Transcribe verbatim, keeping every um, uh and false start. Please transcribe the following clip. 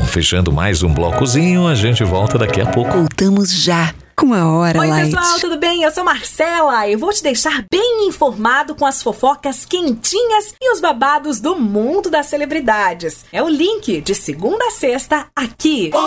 fechando mais um blocozinho, a gente volta daqui a pouco. Voltamos já com a Hora Oi, Light. pessoal, tudo bem? Eu sou Marcela e vou te deixar bem informado com as fofocas quentinhas e os babados do mundo das celebridades. É o link de segunda a sexta aqui.